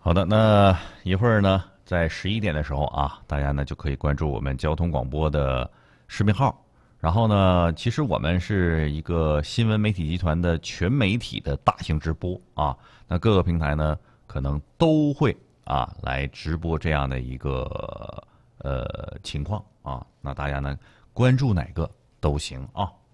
好的，那一会儿呢，在11点的时候啊，大家呢就可以关注我们交通广播的视频号。然后呢，其实我们是一个新闻媒体集团的全媒体的大型直播啊，那各个平台呢可能都会来直播这样的一个情况啊，那大家呢关注哪个都行啊。